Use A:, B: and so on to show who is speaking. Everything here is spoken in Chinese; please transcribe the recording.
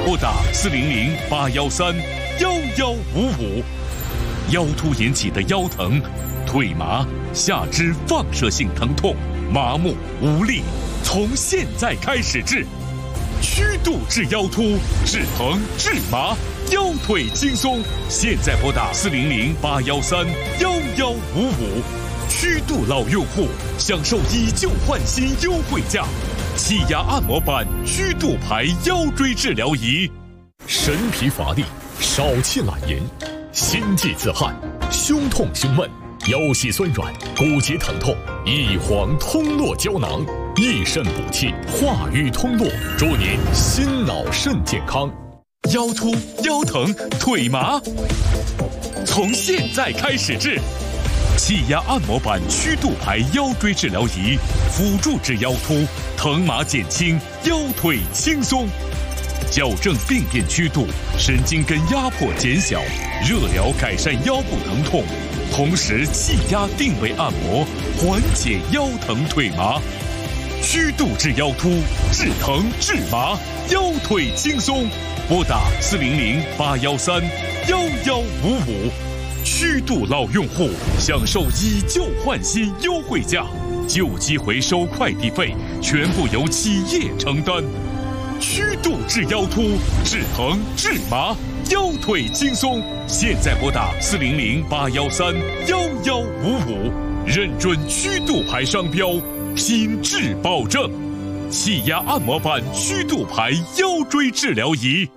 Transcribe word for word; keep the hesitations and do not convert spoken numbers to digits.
A: 拨打四零零八幺三幺幺五五。腰突引起的腰疼、腿麻、下肢放射性疼痛、麻木无力，从现在开始治。曲度治腰突，治疼治麻，腰腿轻松。现在拨打四零零八幺三幺幺五五。曲度老用户享受以旧换新优惠价，气压按摩板曲度牌腰椎治疗仪。
B: 神疲乏力、少气懒言、心悸自汗、胸痛胸闷、腰膝酸软、骨节疼痛，一黄通络胶囊，益肾补气，化瘀通络，祝您心脑肾健康。
A: 腰突、腰疼、腿麻，从现在开始治。气压按摩板曲度牌腰椎治疗仪，辅助治腰突，疼麻减轻，腰腿轻松。矫正病变曲度，神经根压迫减小，热疗改善腰部疼痛，同时气压定位按摩，缓解腰疼腿麻。曲度治腰突，治疼治麻，腰腿轻松。拨打四零零八幺三幺幺五五。曲度老用户享受以旧换新优惠价，旧机回收快递费全部由企业承担。曲度治腰突，治疼治麻，腰腿轻松。现在拨打四零零八幺三幺幺五五，认准曲度牌商标，品质保证。气压按摩板曲度牌腰椎治疗仪。